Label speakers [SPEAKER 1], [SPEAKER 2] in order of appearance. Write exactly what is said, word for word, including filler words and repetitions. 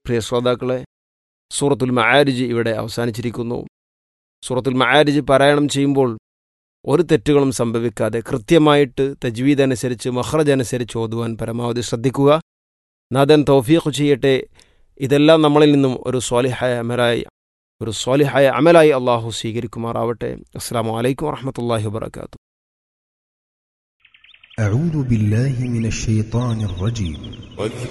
[SPEAKER 1] പ്രിയ ശ്രോതാക്കളെ, സൂറത്തുൽ മആരിജ് ഇവിടെ അവസാനിച്ചിരിക്കുന്നു. സൂറത്തുൽ മആരിജ് പാരായണം ചെയ്യുമ്പോൾ ഒരു തെറ്റുകളും സംഭവിക്കാതെ കൃത്യമായിട്ട് തജ്വീദ് അനുസരിച്ച് മഖ്റജ് അനുസരിച്ച് ഓതുവാൻ പരമാവധി ശ്രദ്ധിക്കുക. നാഥൻ തൗഫീഖ് ചെയ്യട്ടെ. ഇതെല്ലാം നമ്മളിൽ നിന്നും ഒരു സ്വാലിഹായ അമലായി ഒരു സ്വാലിഹായ അമലായി അള്ളാഹു സ്വീകരിക്കുമാറാവട്ടെ. അസ്സലാമു അലൈക്കും വറഹ്മത്തുള്ളാഹി വബറകാതുഹു.
[SPEAKER 2] أعوذ بالله من الشيطان الرجيم.